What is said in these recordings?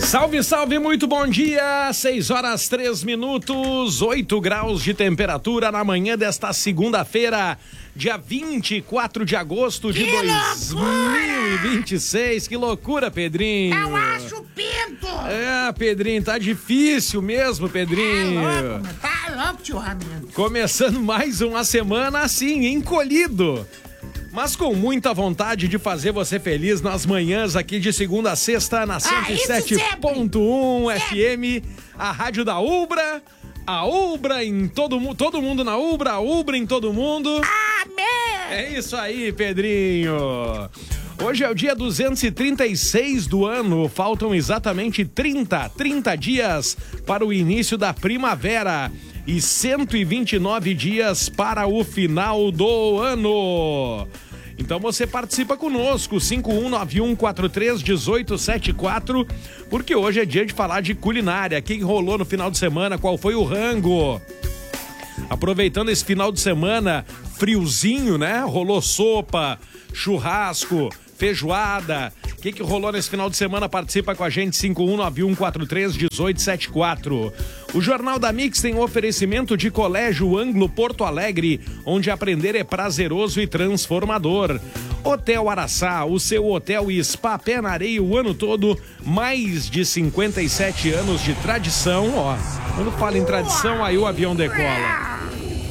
Salve, salve, muito bom dia, 6h03, 8 graus de temperatura na manhã desta segunda-feira, dia 24 de agosto de 2026. Que loucura, Pedrinho. Eu acho pinto. É, Pedrinho, tá difícil mesmo, Pedrinho. Tá louco, tio Ramiro. Começando mais uma semana assim, encolhido, mas com muita vontade de fazer você feliz nas manhãs aqui de segunda a sexta na 107.1 FM, a rádio da Ubra. A Ubra em todo mundo na Ubra, a Ubra em todo mundo. Amém! É isso aí, Pedrinho. Hoje é o dia 236 do ano, faltam exatamente 30 dias para o início da primavera e 129 dias para o final do ano. Então você participa conosco, 5191431874, porque hoje é dia de falar de culinária. O que rolou no final de semana? Qual foi o rango? Aproveitando esse final de semana friozinho, né? Rolou sopa, churrasco, feijoada. O que rolou nesse final de semana? Participa com a gente, 5191431874. O Jornal da Mix tem um oferecimento de Colégio Anglo Porto Alegre, onde aprender é prazeroso e transformador. Hotel Araçá, o seu hotel e spa pé na areia o ano todo, mais de 57 anos de tradição. Ó, quando fala em tradição, aí o avião decola.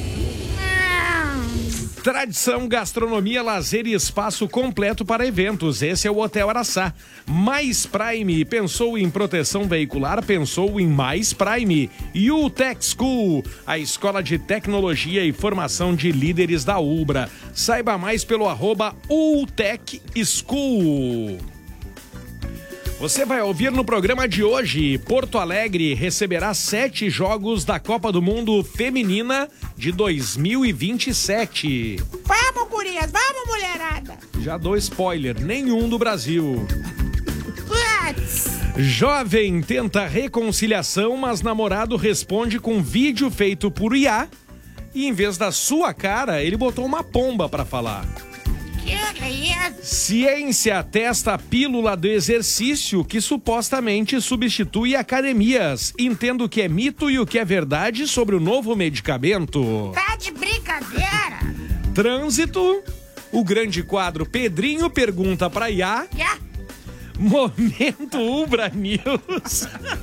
Tradição, gastronomia, lazer e espaço completo para eventos. Esse é o Hotel Araçá. Mais Prime. Pensou em proteção veicular? Pensou em Mais Prime. E o Tech School, a escola de tecnologia e formação de líderes da Ubra. Saiba mais pelo @UTech School. Você vai ouvir no programa de hoje, Porto Alegre receberá 7 jogos da Copa do Mundo Feminina de 2027. Vamos, gurias, vamos, mulherada. Já dou spoiler, nenhum do Brasil. Putz. Jovem tenta reconciliação, mas namorado responde com vídeo feito por IA e em vez da sua cara, ele botou uma pomba pra falar. Que é isso? Ciência testa a pílula do exercício que supostamente substitui academias. Entenda o que é mito e o que é verdade sobre o novo medicamento. Tá de brincadeira? Trânsito, o grande quadro Pedrinho pergunta pra IA. Yeah. Momento Ubra News.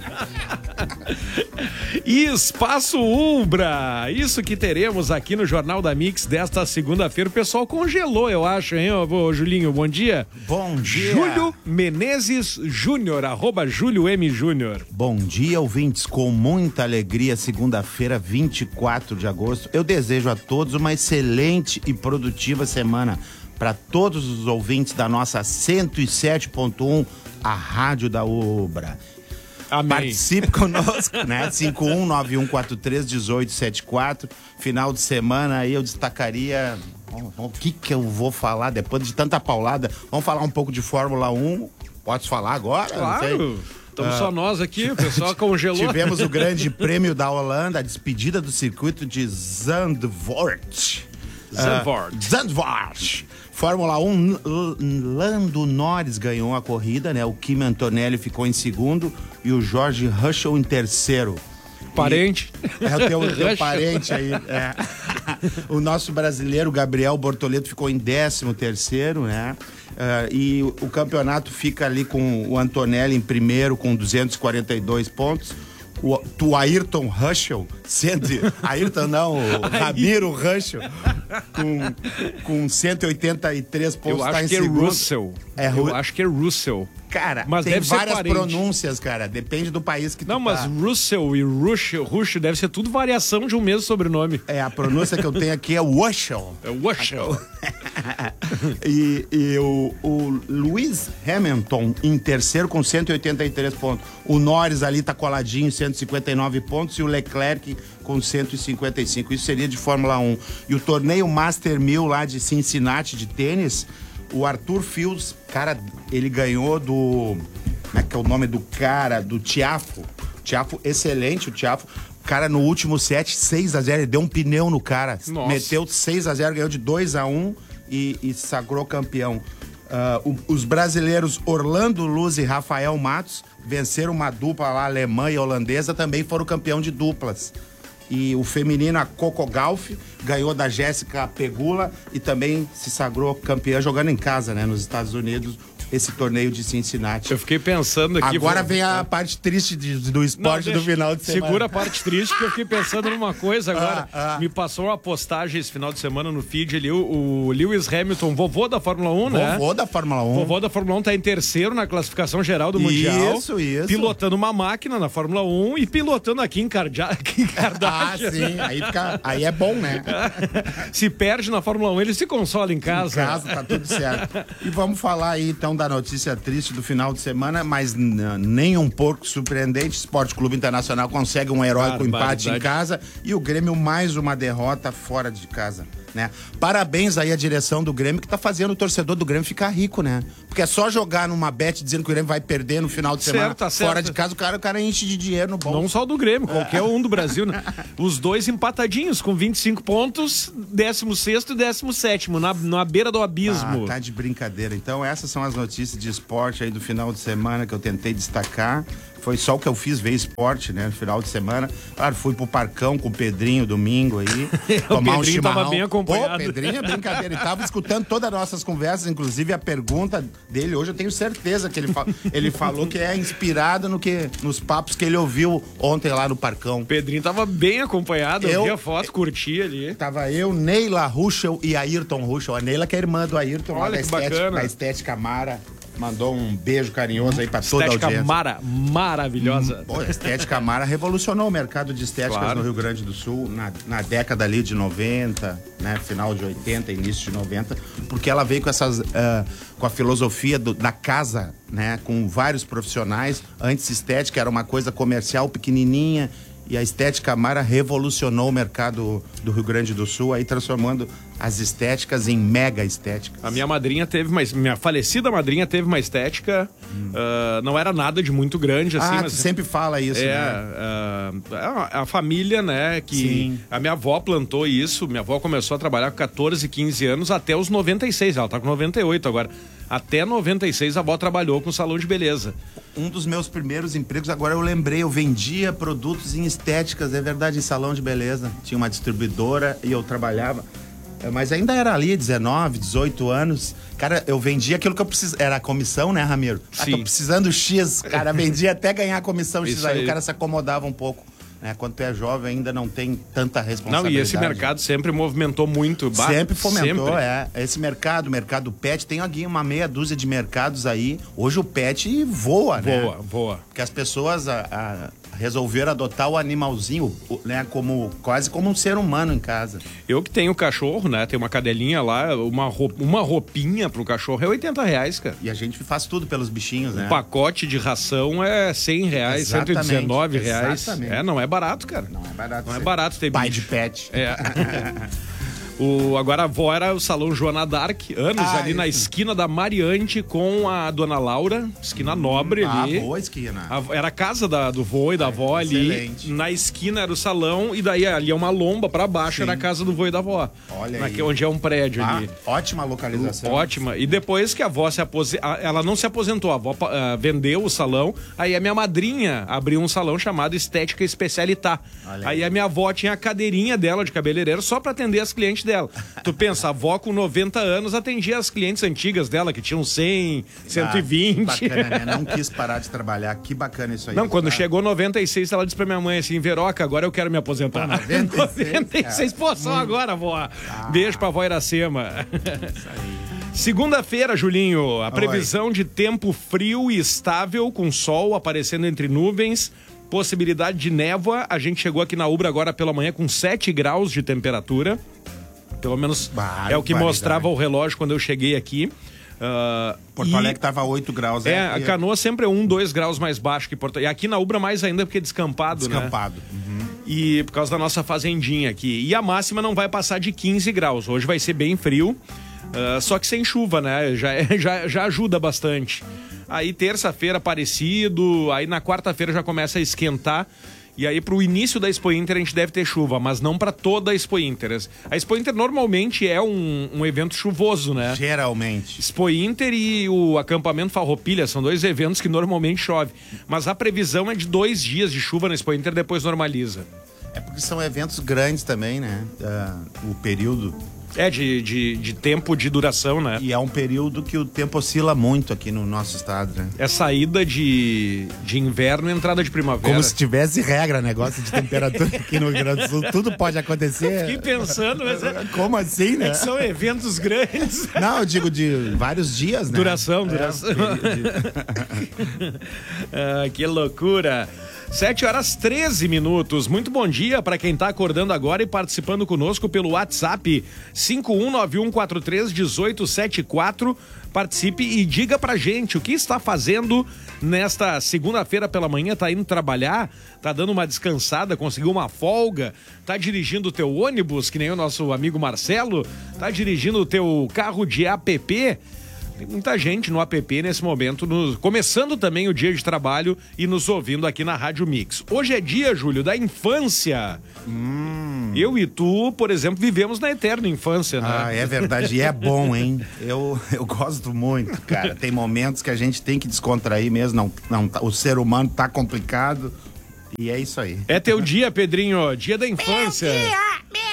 E Espaço Ubra. Isso que teremos aqui no Jornal da Mix desta segunda-feira. O pessoal congelou, eu acho, hein, ô Julinho? Bom dia. Bom dia. Júlio Menezes Júnior, @JúlioM Júnior. Bom dia, ouvintes. Com muita alegria, segunda-feira, 24 de agosto. Eu desejo a todos uma excelente e produtiva semana. Para todos os ouvintes da nossa 107.1, a rádio da Ubra. Amém. Participe conosco, né? 5191431874. Final de semana aí eu destacaria o que eu vou falar depois de tanta paulada. Vamos falar um pouco de Fórmula 1. Pode falar agora? Claro. Estamos só nós aqui, o pessoal congelou. Tivemos o grande prêmio da Holanda, a despedida do circuito de Zandvoort. Zandvoort. Fórmula 1, Lando Norris ganhou a corrida, né? O Kimi Antonelli ficou em segundo e o George Russell em terceiro. Parente. É o teu parente aí. É. O nosso brasileiro, Gabriel Bortoleto, ficou em 13º, né? E o campeonato fica ali com o Antonelli em primeiro com 242 pontos. O Ayrton Russell, Ayrton não, o Ramiro Russell, com 183 pontos. Eu acho tá em que segundo. É Russell. Eu acho que é Russell. Cara, mas tem deve várias ser parente. pronúncias, cara. Depende do país que tu Não, mas Russell e Rush deve ser tudo variação de um mesmo sobrenome. É, a pronúncia que eu tenho aqui é Russell. É Russell. E o Lewis Hamilton em terceiro com 183 pontos. O Norris ali tá coladinho, 159 pontos. E o Leclerc com 155. Isso seria de Fórmula 1. E o torneio Master 1000 lá de Cincinnati de tênis, o Arthur Fields, cara, ele ganhou do... Como é que é o nome do cara? Do Tiafo. Tiafo, excelente o Tiafo. Cara, no último set, 6-0, ele deu um pneu no cara. Nossa. Meteu 6-0, ganhou de 2-1 e sagrou campeão. Os brasileiros Orlando Luz e Rafael Matos venceram uma dupla lá, alemã e holandesa, também foram campeão de duplas. E o feminino, a Coco Gauff, ganhou da Jéssica Pegula e também se sagrou campeã jogando em casa, né, nos Estados Unidos, esse torneio de Cincinnati. Eu fiquei pensando aqui... Agora vem a parte triste do esporte do final de semana. Segura a parte triste, que eu fiquei pensando numa coisa agora. Me passou uma postagem esse final de semana no feed ali, o Lewis Hamilton, vovô da Fórmula 1, né? Vovô da Fórmula 1. Vovô da Fórmula 1 tá em terceiro na classificação geral do Mundial. Isso. Pilotando uma máquina na Fórmula 1 e pilotando aqui em Kardashian. Sim. Aí é bom, né? Se perde na Fórmula 1, ele se consola em casa. Em casa, tá tudo certo. E vamos falar aí, então, da notícia triste do final de semana, mas nem um pouco surpreendente. Esporte Clube Internacional consegue um heróico empate em casa e o Grêmio mais uma derrota fora de casa, né? Parabéns aí à direção do Grêmio, que tá fazendo o torcedor do Grêmio ficar rico, né? Porque é só jogar numa bet dizendo que o Grêmio vai perder no final de semana fora de casa, o cara enche de dinheiro no bolso. Não só do Grêmio, qualquer um do Brasil, né? Os dois empatadinhos com 25 pontos, 16º e 17º, na beira do abismo. Tá de brincadeira. Então essas são as notícias de esporte aí do final de semana que eu tentei destacar. Foi só o que eu fiz, ver esporte, né, no final de semana. Claro, fui pro Parcão com o Pedrinho domingo aí, tomar um chimarrão. Tava bem acompanhado. Pô, Pedrinho é brincadeira. Ele tava escutando todas as nossas conversas, inclusive a pergunta dele hoje, eu tenho certeza que ele falou que é inspirado nos papos que ele ouviu ontem lá no Parcão. O Pedrinho tava bem acompanhado, eu vi a foto, curti ali. Tava eu, Neila Ruschel e Ayrton Ruschel. A Neila que é irmã do Ayrton, olha lá da Estética Mara. Mandou um beijo carinhoso aí pra toda a audiência. Estética maravilhosa. Pô, a Estética Mara revolucionou o mercado de estéticas no Rio Grande do Sul na década ali de 90, né? Final de 80, início de 90, porque ela veio com essas com a filosofia da casa, né? Com vários profissionais. Antes estética era uma coisa comercial pequenininha. E a Estética Mara revolucionou o mercado do Rio Grande do Sul, aí transformando as estéticas em mega estéticas. A minha madrinha minha falecida madrinha teve uma estética, não era nada de muito grande, assim. Mas sempre fala isso, né? A família, né, que Sim. A minha avó plantou isso, minha avó começou a trabalhar com 14, 15 anos até os 96, ela tá com 98 agora. Até 96 a avó trabalhou com salão de beleza. Um dos meus primeiros empregos, agora eu lembrei, eu vendia produtos em estéticas, é verdade, em salão de beleza. Tinha uma distribuidora e eu trabalhava, mas ainda era ali, 19, 18 anos. Cara, eu vendia aquilo que eu precisava, era a comissão, né, Ramiro? Sim. Tô precisando X, cara, vendia até ganhar a comissão X, Isso aí o cara se acomodava um pouco. Quando tu é jovem ainda não tem tanta responsabilidade. Não, e esse mercado sempre movimentou muito. Sempre fomentou, Esse mercado pet, tem aqui uma meia dúzia de mercados aí. Hoje o pet voa, né? Voa. Porque as pessoas resolveram adotar o animalzinho, né? Quase como um ser humano em casa. Eu que tenho cachorro, né? Tem uma cadelinha lá, uma roupinha pro cachorro é R$80, cara. E a gente faz tudo pelos bichinhos, né? O pacote de ração é R$100, R$119. Exatamente. Não é barato, cara. Não é barato. Não é barato ter pai bicho. de pet. Agora a avó era o Salão Joana Dark, ali na esquina da Mariante com a Dona Laura, esquina nobre ali. Boa esquina. Era a casa do vô e da avó excelente. ali. Na esquina era o salão e daí ali é uma lomba pra baixo. Sim. Era a casa do vô e da avó. Olha aí. Onde é um prédio ali. Ótima localização. Ótima. E depois que a avó ela não se aposentou, a avó vendeu o salão, aí a minha madrinha abriu um salão chamado Estética Especialità. Aí a minha avó tinha a cadeirinha dela de cabeleireiro só pra atender as clientes dela. Tu pensa, a avó com 90 anos atendia as clientes antigas dela, que tinham 100, 120. Que bacana, né? Não quis parar de trabalhar. Que bacana isso aí. Não, quando chegou 96, ela disse pra minha mãe assim, Veroca, agora eu quero me aposentar. 96, pô, só agora, vó. Beijo pra avó Iracema. Isso aí. Segunda-feira, Julinho, a previsão de tempo frio e estável, com sol aparecendo entre nuvens, possibilidade de névoa. A gente chegou aqui na Ubra agora pela manhã com 7 graus de temperatura. Pelo menos é o que mostrava o relógio quando eu cheguei aqui. Porto Alegre estava 8 graus. A Canoa sempre é 2 graus mais baixo que Porto Alegre. E aqui na Ubra mais ainda porque é descampado, né? E por causa da nossa fazendinha aqui. E a máxima não vai passar de 15 graus. Hoje vai ser bem frio, só que sem chuva, né? Já ajuda bastante. Aí terça-feira parecido, aí na quarta-feira já começa a esquentar. E aí, pro início da Expo Inter, a gente deve ter chuva, mas não pra toda a Expo Inter. A Expo Inter normalmente é um evento chuvoso, né? Geralmente. Expo Inter e o acampamento Farroupilha são 2 eventos que normalmente chove. Mas a previsão é de 2 dias de chuva na Expo Inter, depois normaliza. É porque são eventos grandes também, né? O período. É, de tempo de duração, né? E é um período que o tempo oscila muito aqui no nosso estado, né? É saída de inverno e entrada de primavera. Como se tivesse regra, negócio de temperatura aqui no Rio Grande do Sul. Tudo pode acontecer. Fiquei pensando, mas Como assim, né? é que são eventos grandes. Não, eu digo de vários dias, né? Duração. Que loucura. 7h13. Muito bom dia para quem tá acordando agora e participando conosco pelo WhatsApp 5191431874. Participe e diga pra gente o que está fazendo nesta segunda-feira pela manhã. Tá indo trabalhar? Tá dando uma descansada? Conseguiu uma folga? Tá dirigindo o teu ônibus, que nem o nosso amigo Marcelo? Tá dirigindo o teu carro de app? Tem muita gente no app nesse momento, começando também o dia de trabalho e nos ouvindo aqui na Rádio Mix. Hoje é dia, Júlio, da infância. Eu e tu, por exemplo, vivemos na eterna infância, né? Ah, é verdade. E é bom, hein? Eu gosto muito, cara. Tem momentos que a gente tem que descontrair mesmo. Não, o ser humano tá complicado. E é isso aí. É teu dia, Pedrinho. Dia da infância. Meu dia.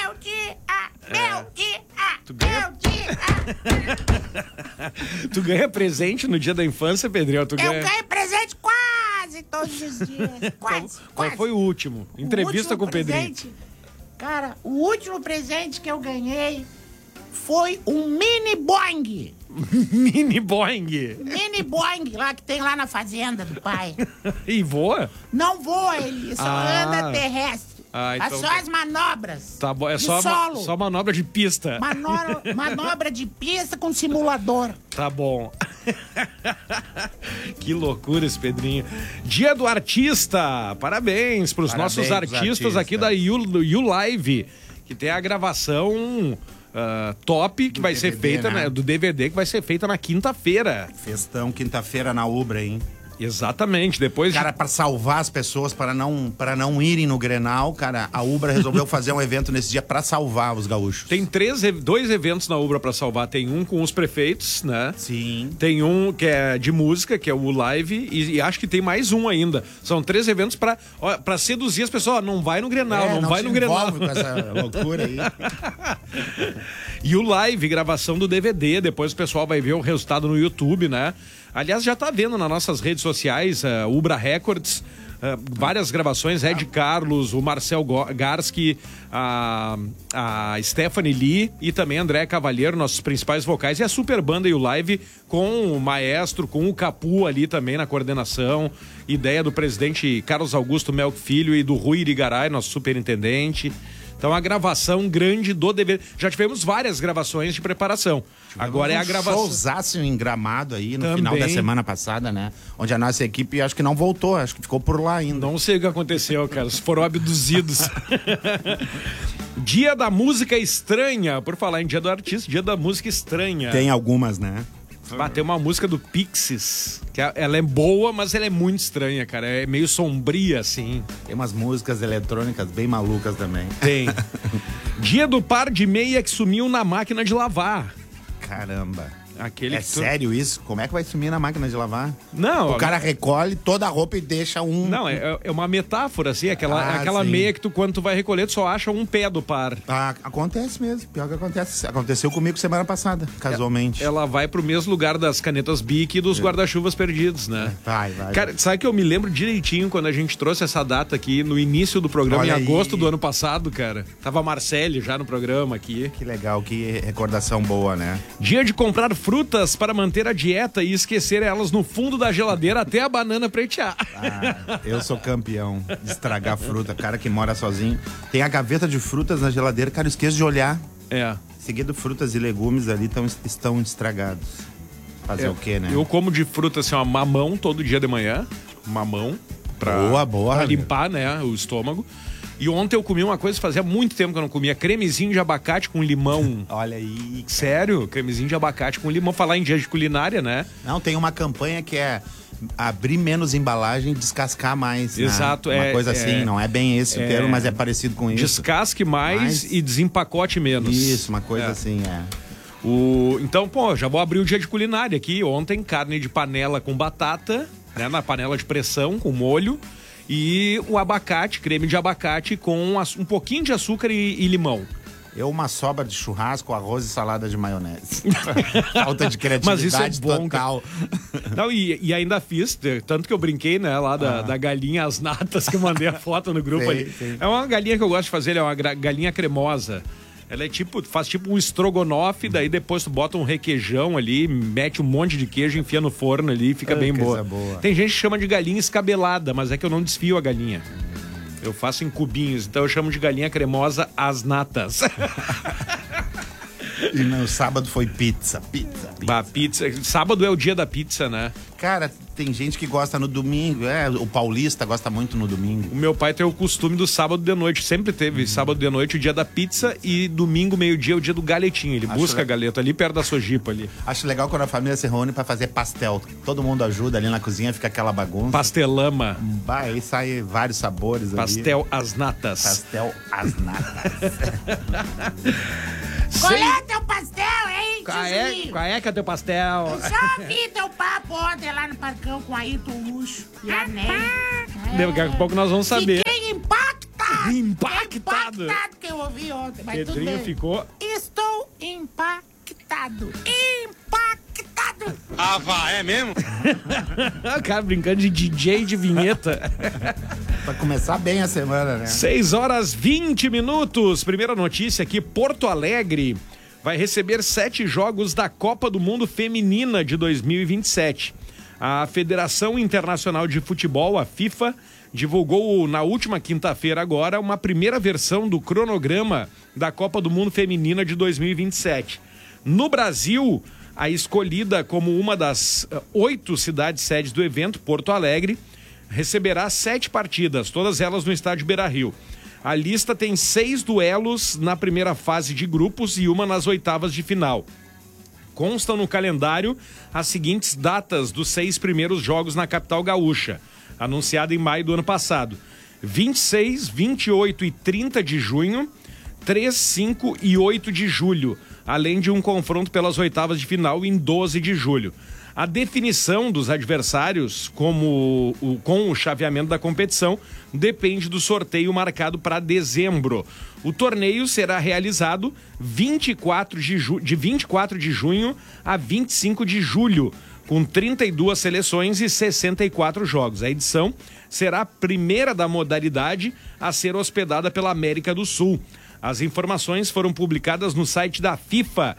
Tu ganha presente no dia da infância, Pedrinho? Eu ganho presente quase todos os dias. Qual foi o último? Entrevista com o Pedrinho. Cara, o último presente que eu ganhei foi um mini Boeing. Mini Boeing. Mini Boeing lá que tem lá na fazenda do pai. E voa? Não voa, ele só anda terrestre. Então só as manobras. Tá bom, é de só solo. só manobra de pista. Manobra de pista com simulador. Tá bom. Que loucura esse Pedrinho. Dia do artista. Parabéns pros nossos artistas aqui da YouLive, que tem a gravação top que vai ser feita, né? Do DVD que vai ser feita na quinta-feira. Festão, quinta-feira na Ubra, hein? Exatamente, depois Cara, pra salvar as pessoas, para não irem no Grenal, cara, a Ubra resolveu fazer um evento nesse dia pra salvar os gaúchos. Tem 2 eventos na Ubra pra salvar. Tem um com os prefeitos, né? Sim. Tem um que é de música, que é o Live, e acho que tem mais um ainda. São 3 eventos pra seduzir as pessoas. Ó, não vai no Grenal, não vai no Grenal. Com essa loucura aí. E o Live, gravação do DVD, depois o pessoal vai ver o resultado no YouTube, né? Aliás, já tá vendo nas nossas redes sociais, Ubra Records, várias gravações, Ed Carlos, o Marcel Garski, a Stephanie Lee e também André Cavalheiro, nossos principais vocais, e a Super Banda e o Live com o maestro, com o Capu ali também na coordenação, ideia do presidente Carlos Augusto Melk Filho e do Rui Irigaray, nosso superintendente. Então a gravação grande do DVD. Já tivemos várias gravações de preparação. Agora é a gravação. Showzaço em Gramado aí no Também. final da semana passada, né? Onde a nossa equipe acho que não voltou, acho que ficou por lá ainda. Não sei o que aconteceu, cara. Foram abduzidos. Dia da música estranha. Por falar em dia do artista, dia da música estranha. Tem algumas, né? Tem uma música do Pixies, que ela é boa, mas ela é muito estranha, cara. É meio sombria, assim. Tem umas músicas eletrônicas bem malucas também. Tem. Dia do par de meia que sumiu na máquina de lavar. Caramba. Aquele sério isso? Como é que vai sumir na máquina de lavar? Não. O cara recolhe toda a roupa e deixa um... Não, é uma metáfora, assim. Aquela sim. meia que quando tu vai recolher, tu só acha um pé do par. Acontece mesmo. Pior que acontece. Aconteceu comigo semana passada, casualmente. Ela vai pro mesmo lugar das canetas Bic e dos guarda-chuvas perdidos, né? Vai. Cara, sabe que eu me lembro direitinho quando a gente trouxe essa data aqui no início do programa, Olha em agosto aí. do ano passado, cara. Tava a Marcele já no programa aqui. Que legal, que recordação boa, né? Dia de comprar frutas para manter a dieta e esquecer elas no fundo da geladeira até a banana pretear. Eu sou campeão de estragar fruta. Cara que mora sozinho. Tem a gaveta de frutas na geladeira, cara, eu esqueço de olhar. Seguido, frutas e legumes ali estão estragados. Fazer o quê, né? Eu como de fruta assim, uma mamão todo dia de manhã. Mamão. Pra limpar, né, o estômago. E ontem eu comi uma coisa que fazia muito tempo que eu não comia. Cremezinho de abacate com limão. Olha aí. Sério? Cremezinho de abacate com limão. Falar em dia de culinária, né? Não, tem uma campanha que é abrir menos embalagem e descascar mais. Exato. Né? Uma coisa assim, não é bem esse o termo, mas é parecido com isso. Descasque mais e desempacote menos. Isso, uma coisa assim, Então, já vou abrir o dia de culinária aqui. Ontem, carne de panela com batata, né, na panela de pressão, com molho. E o abacate, creme de abacate com um pouquinho de açúcar e limão. Uma sobra de churrasco, arroz e salada de maionese. Falta de criatividade. Mas isso é bom, total. Não, e ainda fiz, tanto que eu brinquei, né, lá da galinha às natas, que eu mandei a foto no grupo ali. Sim. É uma galinha que eu gosto de fazer, é uma galinha cremosa. Ela faz tipo um estrogonofe, daí depois tu bota um requeijão ali, mete um monte de queijo, enfia no forno ali e fica bem boa. Tem gente que chama de galinha escabelada, mas é que eu não desfio a galinha. Eu faço em cubinhos, então eu chamo de galinha cremosa às natas. E no sábado foi pizza. Pizza. Sábado é o dia da pizza, né? Cara, tem gente que gosta no domingo. O paulista gosta muito no domingo. O meu pai tem o costume do sábado de noite. Sempre teve sábado de noite o dia da pizza e domingo, meio-dia, o dia do galetinho. Ele busca galeto ali perto da Sojipa ali. Acho legal quando a família se reúne pra fazer pastel. Todo mundo ajuda ali na cozinha, fica aquela bagunça. Pastelama. Aí sai vários sabores Pastel às natas. Pastel às natas. Qual é teu pastel, hein, Qual é que é teu pastel? Eu só ouvi teu papo ontem lá no Parcão com a Ayrton Luxo e a Ney. Daqui a pouco nós vamos saber. Fiquei impactado Impactado que eu ouvi ontem, mas Pedrinho tudo bem. ficou... Estou impactado. É mesmo? Cara, brincando de DJ de vinheta. Pra começar bem a semana, né? 6h20. Primeira notícia aqui, Porto Alegre vai receber 7 jogos da Copa do Mundo Feminina de 2027. A Federação Internacional de Futebol, a FIFA, divulgou na última quinta-feira agora uma primeira versão do cronograma da Copa do Mundo Feminina de 2027. No Brasil, a escolhida como uma das 8 cidades sedes do evento, Porto Alegre, receberá 7 partidas, todas elas no estádio Beira-Rio. A lista tem 6 duelos na primeira fase de grupos e uma nas oitavas de final. Constam no calendário as seguintes datas dos 6 primeiros jogos na capital gaúcha, anunciada em maio do ano passado: 26, 28 e 30 de junho, 3, 5 e 8 de julho, além de um confronto pelas oitavas de final em 12 de julho. A definição dos adversários com o chaveamento da competição depende do sorteio marcado para dezembro. O torneio será realizado de 24 de junho a 25 de julho, com 32 seleções e 64 jogos. A edição será a primeira da modalidade a ser hospedada pela América do Sul. As informações foram publicadas no site da FIFA,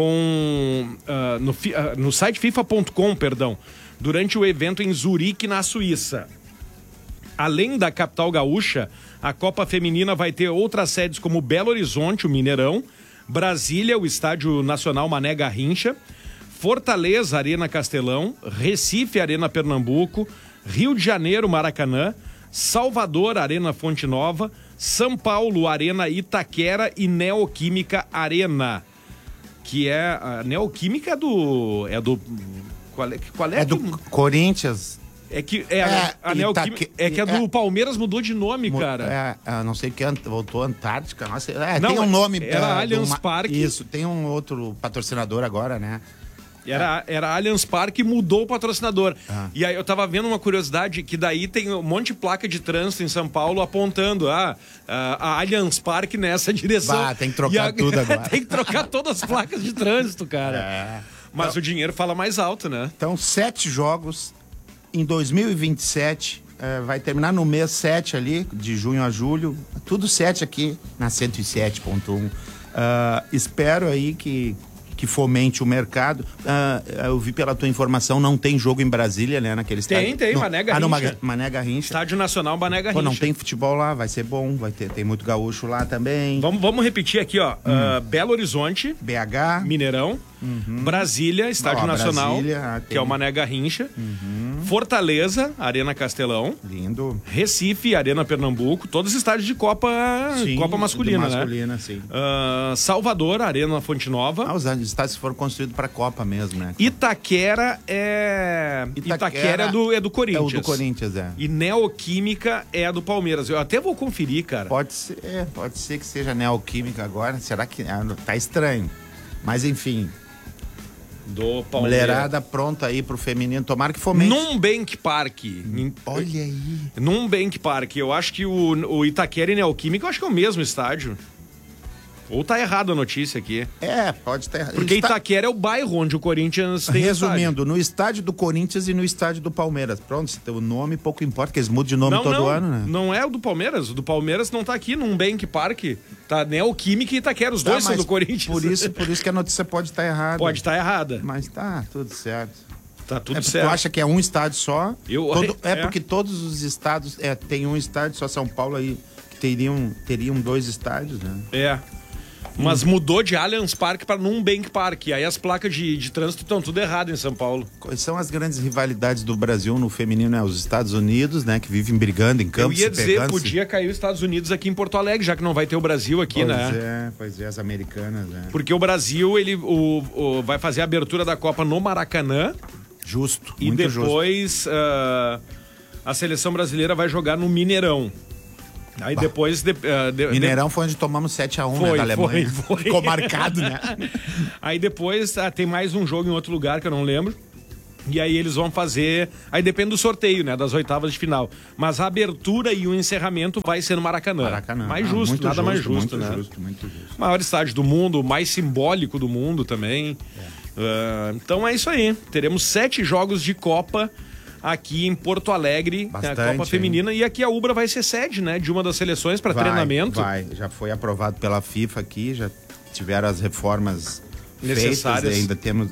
no site FIFA.com, durante o evento em Zurique, na Suíça. Além da capital gaúcha, a Copa Feminina vai ter outras sedes como Belo Horizonte, o Mineirão, Brasília, o Estádio Nacional Mané Garrincha, Fortaleza, Arena Castelão, Recife, Arena Pernambuco, Rio de Janeiro, Maracanã, Salvador, Arena Fonte Nova, São Paulo, Arena Itaquera e Neoquímica Arena. Que é... A Neoquímica é do... Qual é? É do Corinthians. A Neoquímica... É que a do Palmeiras mudou de nome, cara. Não sei o que, voltou Antártica. Nossa, não, tem um nome... Era Allianz Parque. Isso, tem um outro patrocinador agora, né? Era Allianz Parque e mudou o patrocinador. E aí eu tava vendo uma curiosidade, que daí tem um monte de placa de trânsito em São Paulo apontando a Allianz Parque nessa direção. Tem que trocar tudo agora. Tem que trocar todas as placas de trânsito, cara. Mas então, o dinheiro fala mais alto, né? Então, 7 jogos em 2027. Vai terminar no mês 7 ali, de junho a julho. Tudo 7 aqui na 107.1. Espero aí que fomente o mercado. Eu vi pela tua informação, não tem jogo em Brasília, né? Naquele estádio. Tem, Mané Garrincha. Mané Garrincha. Estádio Nacional Mané Garrincha. Não tem futebol lá, vai ser bom, tem muito gaúcho lá também. Vamos repetir aqui, ó. Belo Horizonte, BH, Mineirão, Brasília, Estádio Nacional, Brasília, que é o Mané Garrincha, Fortaleza, Arena Castelão. Lindo. Recife, Arena Pernambuco, todos os estádios de Copa, Sim, Copa masculina, né? Masculina, sim. Salvador, Arena Fonte Nova. Os estádios foram construídos para a Copa mesmo, né? Itaquera é do Corinthians. É o do Corinthians, é. E Neoquímica é a do Palmeiras. Eu até vou conferir, cara. Pode ser que seja Neoquímica agora. Será que tá estranho? Mas enfim. Do Palmeiras. Mulherada pronta aí pro feminino. Tomara que fomente. Numbank Park. Olha aí. Numbank Park. Eu acho que o Itaquera e Neoquímica, eu acho que é o mesmo estádio. Ou tá errada a notícia aqui. Pode estar errado. Porque Itaquera é o bairro onde o Corinthians tem Resumindo, estádio. no estádio do Corinthians e no estádio do Palmeiras. Pronto, o nome pouco importa, que eles mudam de nome todo ano, né? Não é o do Palmeiras. O do Palmeiras não tá aqui num Bank Park. Tá Neoquímica e Itaquera. Os dois são do Corinthians. Por isso que a notícia pode estar errada. Pode estar errada. Mas tá tudo certo. Tá tudo certo. Tu acha que é um estádio só? Porque todos os estados tem um estádio, só São Paulo aí que teriam 2 estádios, né? Mas mudou de Allianz Parque para Numbank Park. Aí as placas de trânsito estão tudo errado em São Paulo. Quais são as grandes rivalidades do Brasil no feminino, né? Os Estados Unidos, né? Que vivem brigando em campos. Eu ia dizer, podia cair os Estados Unidos aqui em Porto Alegre, já que não vai ter o Brasil aqui, Pois é, as americanas, né? Porque o Brasil, ele vai fazer a abertura da Copa no Maracanã. Justo, e muito depois a seleção brasileira vai jogar no Mineirão. Aí depois... Mineirão foi onde tomamos 7-1, né, da Alemanha. Foi. Ficou marcado, né? Aí depois tem mais um jogo em outro lugar que eu não lembro. E aí eles vão fazer... Aí depende do sorteio, né? Das oitavas de final. Mas a abertura e o encerramento vai ser no Maracanã. Mais justo, nada mais justo, né? Muito justo. Maior estádio do mundo, mais simbólico do mundo também. Então é isso aí. Teremos 7 jogos de Copa aqui em Porto Alegre, bastante, a Copa Feminina. E aqui a Ubra vai ser sede, né? De uma das seleções para treinamento. Já foi aprovado pela FIFA aqui, já tiveram as reformas necessárias. Feitas, ainda temos...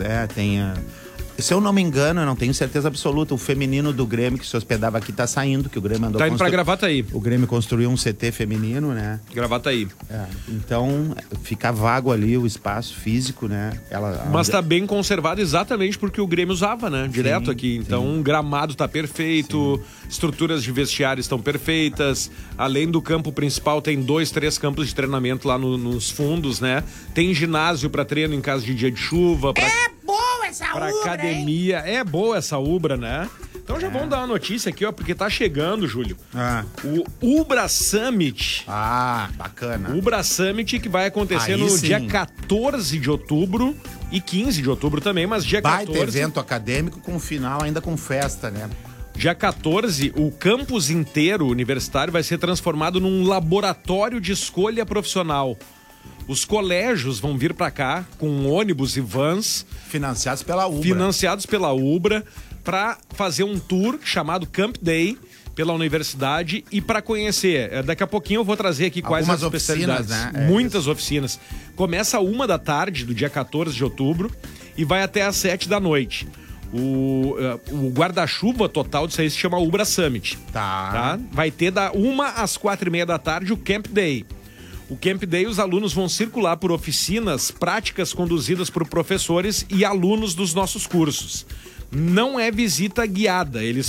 Se eu não me engano, eu não tenho certeza absoluta, o feminino do Grêmio que se hospedava aqui tá saindo, que o Grêmio andou... Tá indo pra Gravataí. O Grêmio construiu um CT feminino, né? Gravataí. Então, fica vago ali o espaço físico, né? Mas tá bem conservado exatamente porque o Grêmio usava, né? Direto aqui. Então, o gramado tá perfeito, estruturas de vestiário estão perfeitas, além do campo principal tem 2, 3 campos de treinamento lá nos fundos, né? Tem ginásio pra treino em caso de dia de chuva. Boa essa pra Ubra, academia. Hein? É boa essa Ubra, né? Então já vamos dar uma notícia aqui, ó, porque tá chegando, Júlio. O Ubra Summit. Bacana. O Ubra Summit que vai acontecer no dia 14 de outubro e 15 de outubro também, mas dia 14... Baita evento acadêmico com final ainda com festa, né? Dia 14, o campus inteiro universitário vai ser transformado num laboratório de escolha profissional. Os colégios vão vir para cá com ônibus e vans financiados pela Ubra para fazer um tour chamado Camp Day pela universidade e para conhecer. Daqui a pouquinho eu vou trazer aqui quais as especialidades. Né? Muitas oficinas. Começa às 1 da tarde do dia 14 de outubro e vai até às 7 da noite. O guarda-chuva total disso aí se chama Ubra Summit. Tá? Vai ter da 1 às 4:30 da tarde o Camp Day. O Camp Day, os alunos vão circular por oficinas práticas conduzidas por professores e alunos dos nossos cursos. Não é visita guiada, eles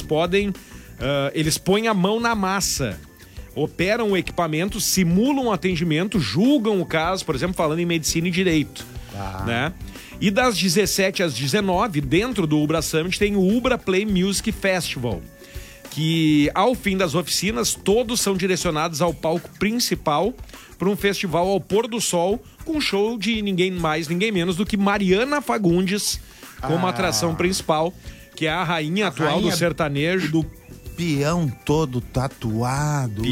põem a mão na massa, operam o equipamento, simulam o atendimento, julgam o caso, por exemplo, falando em medicina e direito, né? E das 17 às 19, dentro do Ubra Summit, tem o Ubra Play Music Festival, que ao fim das oficinas, todos são direcionados ao palco principal para um festival ao pôr do sol, com show de ninguém mais, ninguém menos do que Mariana Fagundes como atração principal, que é a rainha atual do sertanejo. Do peão todo tatuado.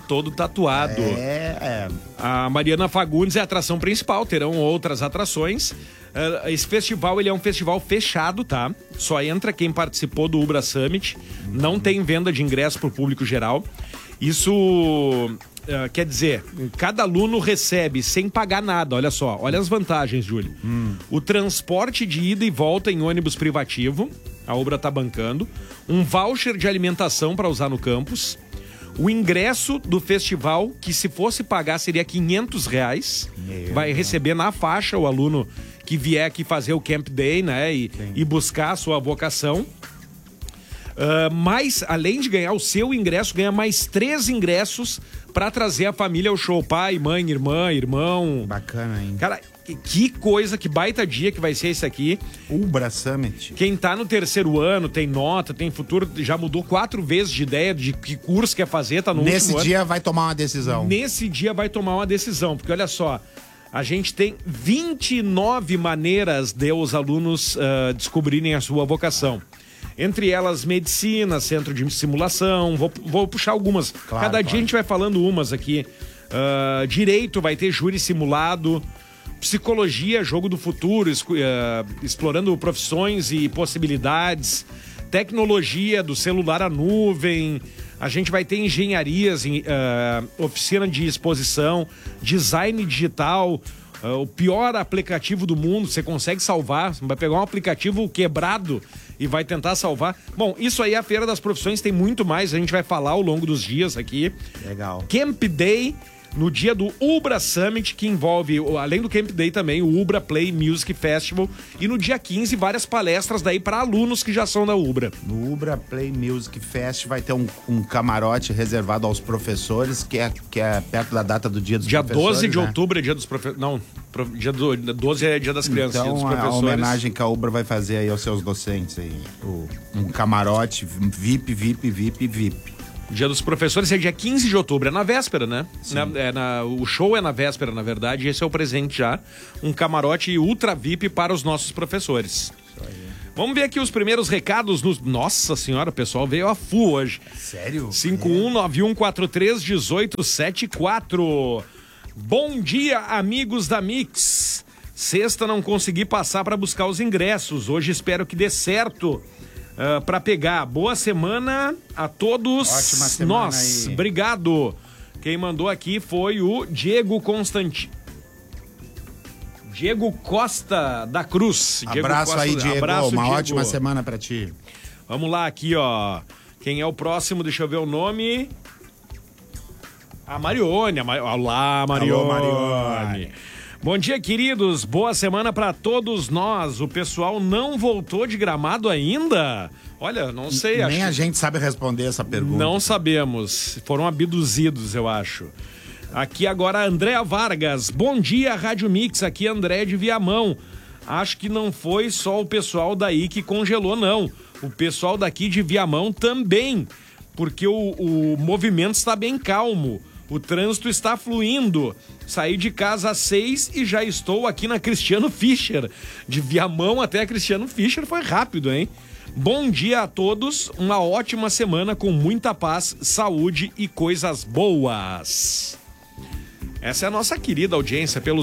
A Mariana Fagundes é a atração principal, terão outras atrações. Esse festival, ele é um festival fechado, tá? Só entra quem participou do Ubra Summit, não tem venda de ingresso para o público geral. Isso quer dizer, cada aluno recebe sem pagar nada, olha só, olha as vantagens, Júlio. O transporte de ida e volta em ônibus privativo, a Ubra tá bancando, um voucher de alimentação para usar no campus, o ingresso do festival, que se fosse pagar seria R$500, vai receber na faixa o aluno que vier aqui fazer o Camp Day, né, e buscar a sua vocação. Mas, além de ganhar o seu ingresso, ganha mais 3 ingressos pra trazer a família ao show. Pai, mãe, irmã, irmão. Bacana, hein? Cara, que coisa, que baita dia que vai ser esse aqui. Ubra Summit. Quem tá no terceiro ano, tem nota, tem futuro, já mudou 4 vezes de ideia de que curso quer fazer, tá no Nesse último dia vai tomar uma decisão. Nesse dia vai tomar uma decisão, porque olha só, a gente tem 29 maneiras de os alunos descobrirem a sua vocação. Entre elas, medicina, centro de simulação, vou puxar algumas. Claro, Cada dia a gente vai falando umas aqui. Direito vai ter júri simulado. Psicologia, jogo do futuro, explorando profissões e possibilidades. Tecnologia, do celular à nuvem. A gente vai ter engenharias, oficina de exposição, design digital. O pior aplicativo do mundo, você consegue salvar. Você vai pegar um aplicativo quebrado e vai tentar salvar. Bom, isso aí é a Feira das Profissões, tem muito mais. A gente vai falar ao longo dos dias aqui. Legal. Camp Day, no dia do Ubra Summit, que envolve, além do Camp Day também, o Ubra Play Music Festival. E no dia 15, várias palestras daí para alunos que já são da Ubra. No Ubra Play Music Fest vai ter um camarote reservado aos professores, que é perto da data do Dia dos dia Professores. Dia 12 de né? outubro é dia dos professores. Não, dia 12 é dia das crianças, dia dos Então, professores. a homenagem que a Ubra vai fazer aí aos seus docentes. Aí. Um camarote VIP. Dia dos Professores é dia 15 de outubro, é na véspera, né? O show é na véspera, na verdade, e esse é o presente já. Um camarote ultra VIP para os nossos professores. Vamos ver aqui os primeiros recados. Nossa senhora, o pessoal veio a full hoje. Sério? 5191431874. Bom dia, amigos da Mix. Sexta não consegui passar para buscar os ingressos. Hoje espero que dê certo. Para pegar. Boa semana a todos. Ótima semana nós. aí. Obrigado. Quem mandou aqui foi o Diego Diego Costa da Cruz. Abraço Costa, aí, Diego. Abraço, Uma Diego. ótima semana pra ti. Vamos lá aqui, ó. Quem é o próximo? Deixa eu ver o nome. A Marione. Olá, Marione. Alô, Marione. Bom dia, queridos. Boa semana pra todos nós. O pessoal não voltou de Gramado ainda? Olha, não sei. Nem a gente sabe responder essa pergunta. Não sabemos. Foram abduzidos, eu acho. Aqui agora a Andréa Vargas. Bom dia, Rádio Mix. Aqui André de Viamão. Acho que não foi só o pessoal daí que congelou, não. O pessoal daqui de Viamão também. Porque o movimento está bem calmo. O trânsito está fluindo. Saí de casa às 6 e já estou aqui na Cristiano Fischer. De Viamão até a Cristiano Fischer foi rápido, hein? Bom dia a todos. Uma ótima semana com muita paz, saúde e coisas boas. Essa é a nossa querida audiência pelo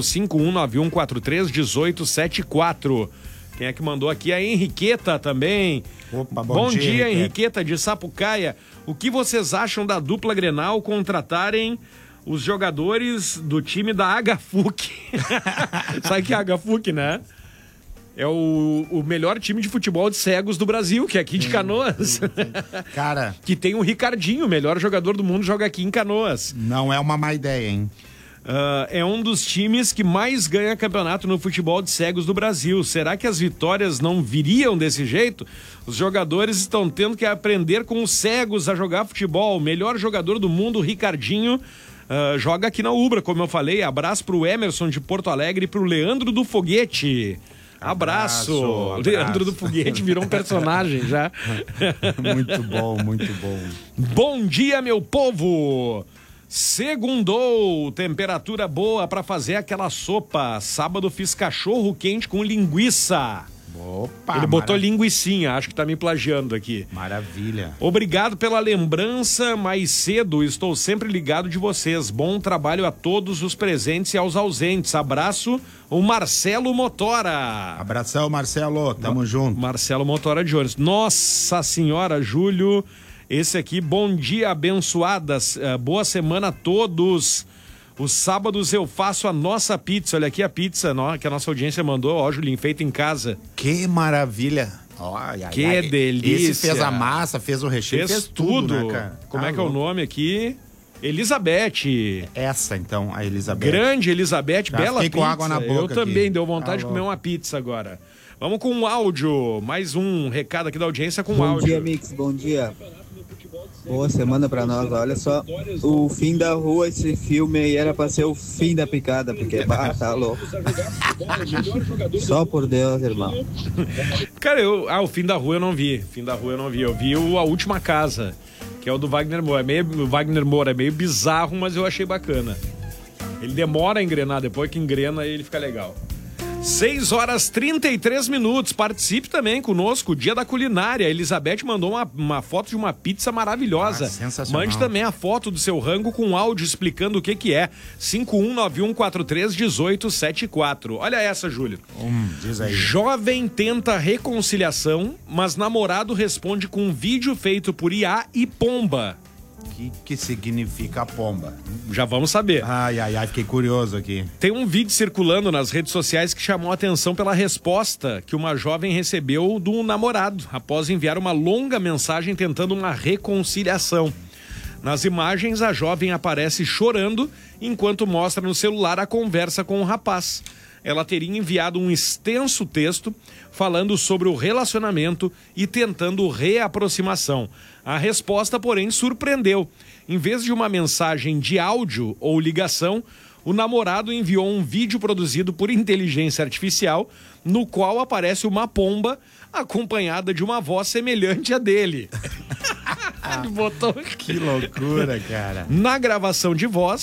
5191431874. Quem é que mandou aqui? A Henriqueta também. Opa, bom dia, Henriqueta de Sapucaia. O que vocês acham da dupla Grenal contratarem os jogadores do time da HFUC? Sabe que é a HFUC, né? É o melhor time de futebol de cegos do Brasil, que é aqui de Canoas. Cara... Que tem o Ricardinho, o melhor jogador do mundo, joga aqui em Canoas. Não é uma má ideia, hein? É um dos times que mais ganha campeonato no futebol de cegos do Brasil. Será que as vitórias não viriam desse jeito? Os jogadores estão tendo que aprender com os cegos a jogar futebol. O melhor jogador do mundo, Ricardinho, joga aqui na Ubra, como eu falei. Abraço pro Emerson de Porto Alegre e pro Leandro do Foguete. Abraço. Leandro do Foguete virou um personagem já. Muito bom, muito bom. Bom dia, meu povo! Segundou, temperatura boa pra fazer aquela sopa. Sábado fiz cachorro quente com linguiça. Opa, ele botou linguicinha, acho que tá me plagiando aqui. Maravilha. Obrigado pela lembrança, mais cedo estou sempre ligado de vocês. Bom trabalho a todos os presentes e aos ausentes. Abraço, o Marcelo Motora. Abração, Marcelo, tamo junto. Marcelo Motora de Ônibus. Nossa Senhora, Júlio, esse aqui, bom dia, abençoadas, boa semana a todos. Os sábados eu faço a nossa pizza. Olha aqui a pizza que a nossa audiência mandou. Ó, Julinho, feita em casa. Que maravilha. Que delícia. Esse fez a massa, fez o recheio, fez tudo, né, cara? Como é que é o nome aqui? Elizabeth. Essa, então, a Elizabeth. Grande Elizabeth, já bela pizza. Com água na boca eu também, aqui. deu vontade de comer uma pizza agora. Vamos com um áudio. Mais um recado aqui da audiência com áudio. Bom dia, Mix. Bom dia. Boa semana pra nós. Olha só, o Fim da Rua, esse filme aí era pra ser o fim da picada, porque tá louco. Só por Deus, irmão. Cara, o Fim da Rua eu não vi. Eu vi A Última Casa, que é o do Wagner Moura. O Wagner Moura é meio bizarro, mas eu achei bacana. Ele demora a engrenar, depois que engrena ele fica legal. 6h33. Participe também conosco, Dia da Culinária. A Elizabeth mandou uma foto de uma pizza maravilhosa. Sensacional. Mande também a foto do seu rango com áudio explicando o que é. 5191431874. Olha essa, Júlio. Diz aí. Jovem tenta reconciliação, mas namorado responde com um vídeo feito por IA e pomba. O que significa pomba? Já vamos saber. Ai, fiquei curioso aqui. Tem um vídeo circulando nas redes sociais que chamou a atenção pela resposta que uma jovem recebeu do namorado após enviar uma longa mensagem tentando uma reconciliação. Nas imagens, a jovem aparece chorando enquanto mostra no celular a conversa com o rapaz. Ela teria enviado um extenso texto falando sobre o relacionamento e tentando reaproximação. A resposta, porém, surpreendeu. Em vez de uma mensagem de áudio ou ligação, o namorado enviou um vídeo produzido por inteligência artificial, no qual aparece uma pomba acompanhada de uma voz semelhante à dele. Ele botou... Que loucura, cara. Na gravação,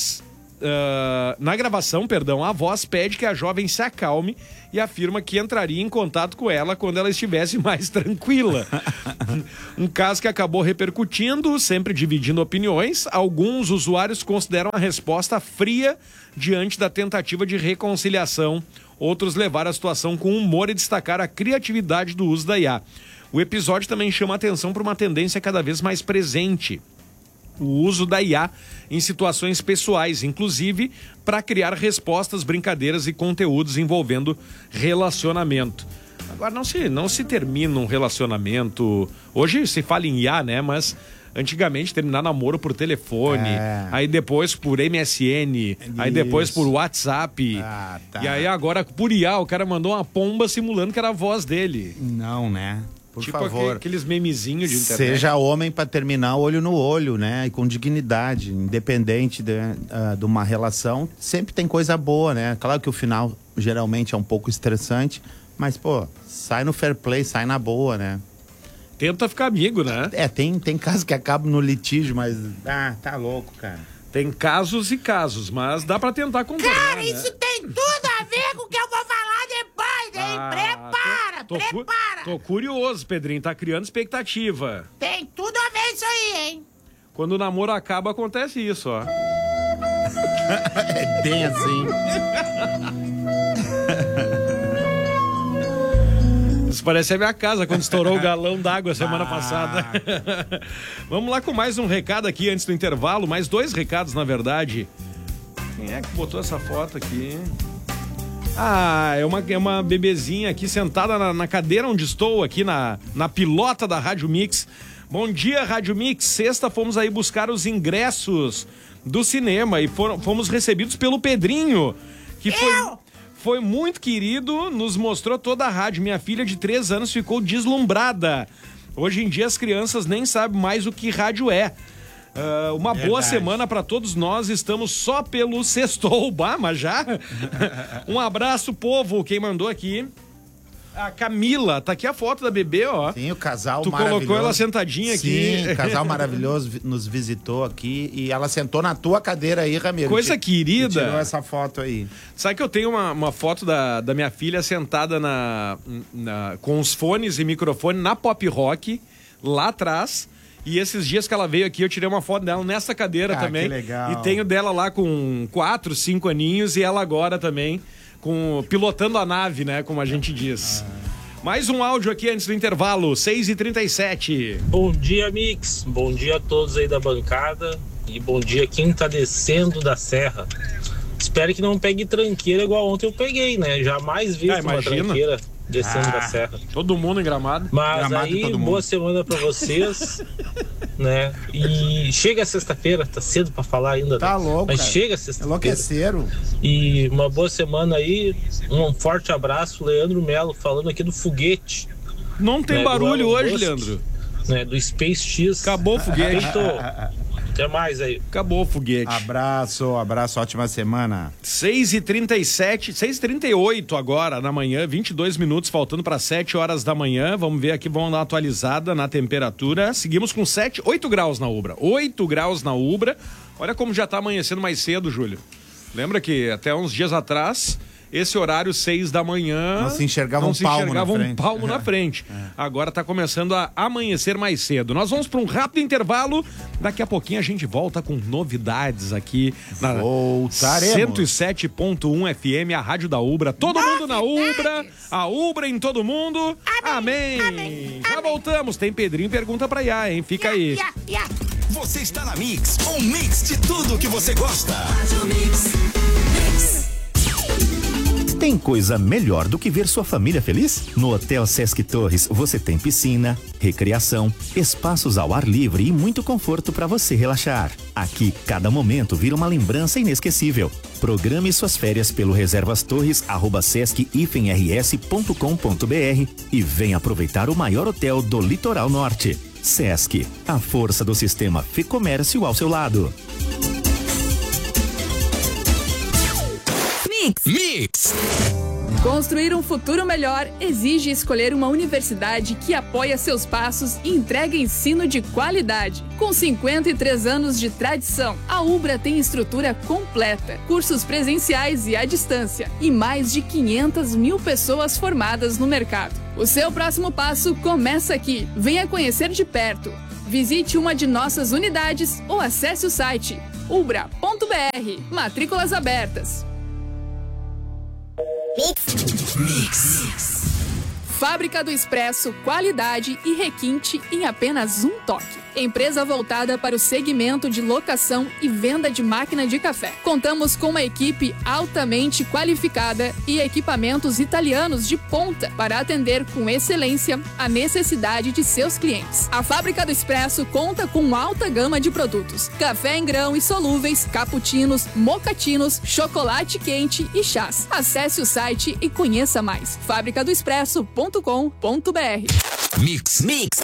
a voz pede que a jovem se acalme e afirma que entraria em contato com ela quando ela estivesse mais tranquila. Um caso que acabou repercutindo, sempre dividindo opiniões. Alguns usuários consideram a resposta fria diante da tentativa de reconciliação. Outros levaram a situação com humor e destacaram a criatividade do uso da IA. O episódio também chama a atenção para uma tendência cada vez mais presente: o uso da IA em situações pessoais, inclusive para criar respostas, brincadeiras e conteúdos envolvendo relacionamento. Agora, não se termina um relacionamento... Hoje se fala em IA, né? Mas antigamente terminar namoro por telefone, aí depois por MSN, aí depois por WhatsApp. Tá. E aí agora por IA, o cara mandou uma pomba simulando que era a voz dele. Não, né? Por tipo favor. Aqueles memezinhos de internet. Seja homem para terminar olho no olho, né? E com dignidade, independente de uma relação, sempre tem coisa boa, né? Claro que o final geralmente é um pouco estressante, mas, pô, sai no fair play, sai na boa, né? Tenta ficar amigo, né? Tem casos que acabam no litígio, mas... tá louco, cara. Tem casos e casos, mas dá pra tentar contornar, Cara, né? isso tem tudo a ver com o que eu vou falar depois, hein? Prepara! Tô curioso, Pedrinho. Tá criando expectativa. Tem tudo a ver isso aí, hein? Quando o namoro acaba, acontece isso, ó. É bem assim. Isso parece a minha casa, quando estourou o galão d'água semana passada. Vamos lá com mais um recado aqui antes do intervalo. Mais 2 recados, na verdade. Quem é que botou essa foto aqui? É uma bebezinha aqui sentada na cadeira onde estou, aqui na pilota da Rádio Mix. Bom dia, Rádio Mix. Sexta fomos aí buscar os ingressos do cinema e fomos recebidos pelo Pedrinho, que foi muito querido, nos mostrou toda a rádio. Minha filha de 3 anos ficou deslumbrada. Hoje em dia as crianças nem sabem mais o que rádio é. Uma boa semana para todos nós. Estamos só pelo sextou. Mas já? Um abraço, povo. Quem mandou aqui? A Camila. Tá aqui a foto da bebê, ó. Sim, o casal tu maravilhoso. Tu colocou ela sentadinha aqui. Sim, o casal maravilhoso nos visitou aqui e ela sentou na tua cadeira aí, Ramiro. Coisa querida. Tirou essa foto aí. Sabe que eu tenho uma foto da minha filha sentada com os fones e microfone na Pop Rock, lá atrás. E esses dias que ela veio aqui, eu tirei uma foto dela nessa cadeira também. Que legal. E tenho dela lá com 4, 5 aninhos e ela agora também pilotando a nave, né? Como a gente diz. Mais um áudio aqui antes do intervalo, 6h37. Bom dia, Mix. Bom dia a todos aí da bancada. E bom dia quem tá descendo da serra. Espero que não pegue tranqueira igual ontem eu peguei, né? Jamais vi uma tranqueira descendo da serra. Todo mundo em Gramado. Mas Gramado aí, boa semana pra vocês. né? E chega sexta-feira, tá cedo pra falar ainda. Tá louco, mas cara. chega sexta-feira. Enlouqueceram. E uma boa semana aí, um forte abraço, Leandro Melo, falando aqui do foguete. Não tem barulho hoje, Leandro. Né, do Space X. Acabou o foguete. Até mais aí. Acabou o foguete. Abraço, ótima semana. 6h37, 6h38 agora na manhã, 22 minutos, faltando para 7 horas da manhã. Vamos ver aqui, vamos dar uma atualizada na temperatura. Seguimos com 8 graus na Ubra. 8 graus na Ubra. Olha como já tá amanhecendo mais cedo, Júlio. Lembra que até uns dias atrás, esse horário 6 da manhã... Não se enxergava um palmo na frente. Agora tá começando a amanhecer mais cedo. Nós vamos para um rápido intervalo. Daqui a pouquinho a gente volta com novidades aqui na 107.1 FM, a rádio da Ubra. Todo mundo na Ubra, a Ubra em todo mundo. Amém. Já voltamos. Tem Pedrinho pergunta pra Iá, hein? Fica aí. Você está na Mix, um mix de tudo que você gosta. Tem coisa melhor do que ver sua família feliz? No Hotel Sesc Torres você tem piscina, recreação, espaços ao ar livre e muito conforto para você relaxar. Aqui, cada momento vira uma lembrança inesquecível. Programe suas férias pelo reservastorres@sesc-rs.com.br e venha aproveitar o maior hotel do Litoral Norte. Sesc, a força do sistema Fê-Comércio ao seu lado. Mix. Construir um futuro melhor exige escolher uma universidade que apoia seus passos e entrega ensino de qualidade. Com 53 anos de tradição, a Ubra tem estrutura completa, cursos presenciais e à distância e mais de 500 mil pessoas formadas no mercado. O seu próximo passo começa aqui. Venha conhecer de perto. Visite uma de nossas unidades ou acesse o site ubra.br. Matrículas abertas. Mix. Fábrica do Expresso, qualidade e requinte em apenas um toque. Empresa voltada para o segmento de locação e venda de máquina de café. Contamos com uma equipe altamente qualificada e equipamentos italianos de ponta para atender com excelência a necessidade de seus clientes. A Fábrica do Expresso conta com alta gama de produtos: café em grão e solúveis, cappuccinos, mocatinos, chocolate quente e chás. Acesse o site e conheça mais. fabricadoexpresso.com.br. Mix.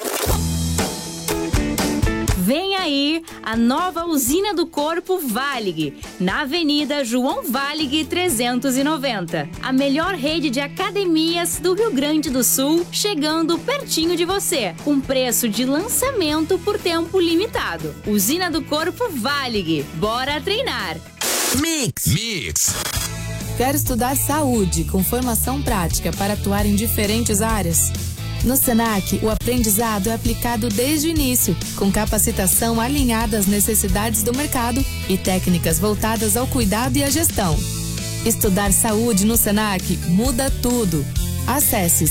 Vem aí a nova usina do Corpo Valig, na Avenida João Valig 390. A melhor rede de academias do Rio Grande do Sul, chegando pertinho de você, com preço de lançamento por tempo limitado. Usina do Corpo Valig, bora treinar! Mix. Quer estudar saúde com formação prática para atuar em diferentes áreas? No Senac, o aprendizado é aplicado desde o início, com capacitação alinhada às necessidades do mercado e técnicas voltadas ao cuidado e à gestão. Estudar saúde no Senac muda tudo. Acesse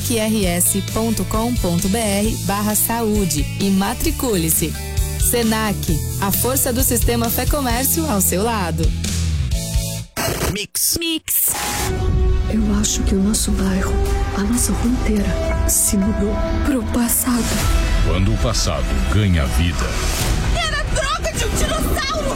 senacrs.com.br/saúde e matricule-se. Senac, a força do sistema Fê-Comércio ao seu lado. Mix. Eu acho que o nosso bairro, a nossa rua inteira, se mudou pro passado. Quando o passado ganha vida. Era droga de um dinossauro!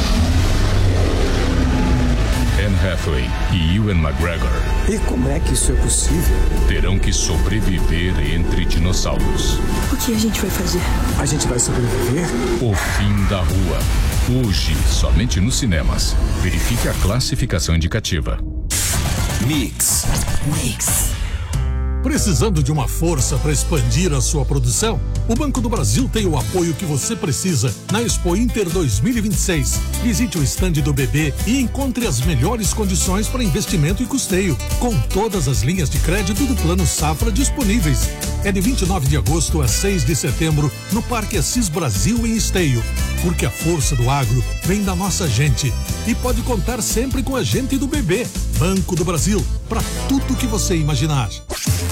Anne Hathaway e Ewan McGregor. E como é que isso é possível? Terão que sobreviver entre dinossauros. O que a gente vai fazer? A gente vai sobreviver? O fim da rua. Hoje, somente nos cinemas. Verifique a classificação indicativa. Mix. Precisando de uma força para expandir a sua produção? O Banco do Brasil tem o apoio que você precisa na Expo Inter 2026. Visite o estande do BB e encontre as melhores condições para investimento e custeio, com todas as linhas de crédito do Plano Safra disponíveis. É de 29 de agosto a 6 de setembro no Parque Assis Brasil em Esteio. Porque a força do agro vem da nossa gente e pode contar sempre com a gente do BB. Banco do Brasil, para tudo que você imaginar.